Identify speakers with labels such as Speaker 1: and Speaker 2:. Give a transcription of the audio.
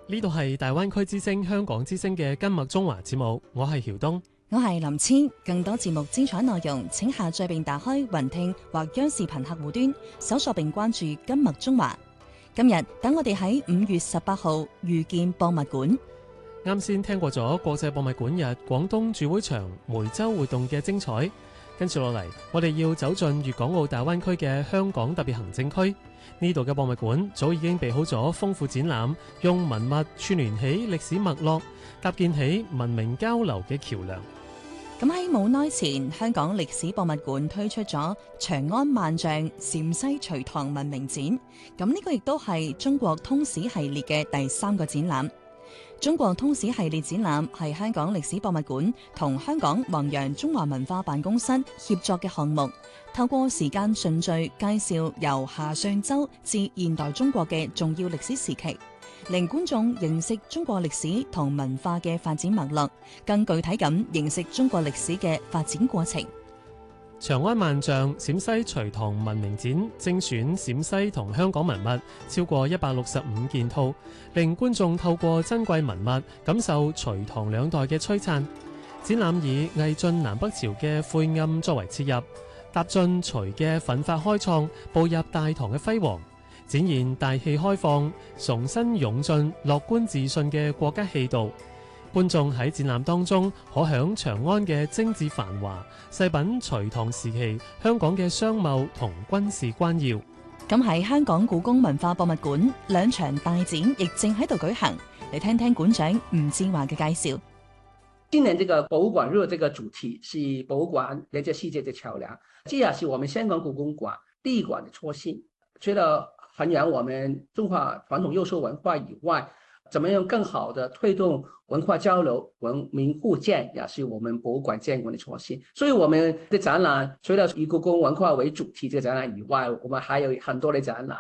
Speaker 1: 呢度係大灣區之聲香港之聲嘅今麥中華節目，我係曉東，
Speaker 2: 我係林千。更多節目精彩內容，請下載並打開雲聽或央視頻客戶端，搜索並關注今麥中華。今日等我哋喺5月18號遇見博物館。
Speaker 1: 啱先聽過咗國際博物館日廣東主會場梅州活動嘅精彩，跟住落嚟，我哋要走進粵港澳大灣區嘅香港特別行政區。呢度嘅博物館早已經備好咗豐富展覽，用文物串聯起歷史脈絡，搭建起文明交流嘅橋梁。
Speaker 2: 咁喺冇耐前，香港歷史博物館推出咗長安萬象陝西隋唐文明展。咁呢個亦都係中國通史系列嘅第3個展覽。中國通史系列展覽係香港歷史博物館同香港弘揚中華文化辦公室協作嘅項目，透過時間順序介紹由夏商周至現代中國嘅重要歷史時期，令觀眾認識中國歷史同文化嘅發展脈絡，更具體咁認識中國歷史嘅發展過程。
Speaker 1: 長安萬象陝西隋唐文明展精選陝西同香港文物超過165件套，令觀眾透過珍貴文物感受隋唐兩代嘅璀璨。展覽以魏晉南北朝嘅晦暗作為切入，踏進隋嘅奮發開創，步入大唐嘅輝煌，展現大氣開放、崇新勇進、樂觀自信嘅國家氣度。觀眾喺展覽當中可享長安嘅精緻繁華，細品隋唐時期香港嘅商貿同軍事關要。
Speaker 2: 咁喺香港故宮文化博物館2場大展亦正喺度舉行，嚟聽聽館長吳志華嘅介紹。
Speaker 3: 今年這個博物館日這個主題是博物館連接世界的橋樑，這也是我們香港故宮館第一館的初心。除了弘揚我們中華傳統優秀文化以外，怎麼樣更好地推動文化交流、文明互鑑，也是我們博物館建館的初心。所以我們的展覽除了以故宮文化為主題這個展覽以外，我們還有很多的展覽。